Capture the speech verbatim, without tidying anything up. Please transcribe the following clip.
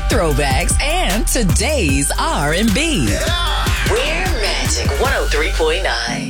throwbacks, and today's R and B. Yeah. We're Magic one oh three point nine.